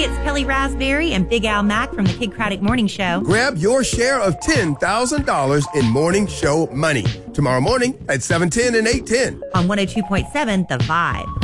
Hey, it's Kelly Raspberry and Big Al Mack from the Kid Craddock Morning Show. Grab your share of $10,000 in morning show money tomorrow morning at 7:10 and 8:10 on 102.7 The Vibe.